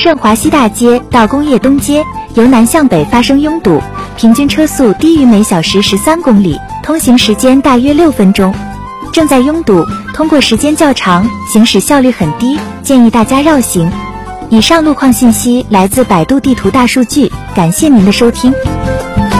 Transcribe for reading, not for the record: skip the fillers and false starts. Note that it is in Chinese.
顺华西大街到工业东街，由南向北发生拥堵，平均车速低于每小时13公里，通行时间大约6分钟。正在拥堵，通过时间较长，行驶效率很低，建议大家绕行。以上路况信息来自百度地图大数据，感谢您的收听。